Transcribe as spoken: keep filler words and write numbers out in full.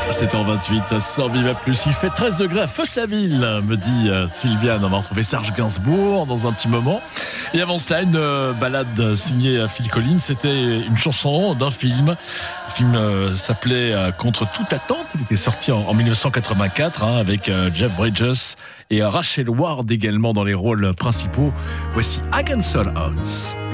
sept heures vingt-huit sur Viva Plus. Il fait treize degrés à Feux-la-Ville, me dit euh, Sylviane. On va retrouver Serge Gainsbourg dans un petit moment. Et avant cela, une euh, balade signée Phil Collins. C'était une chanson d'un film. Le film euh, s'appelait euh, Contre toute attente. Il était sorti en, en dix-neuf cent quatre-vingt-quatre hein, avec euh, Jeff Bridges et euh, Rachel Ward également dans les rôles principaux. Voici Against All Odds.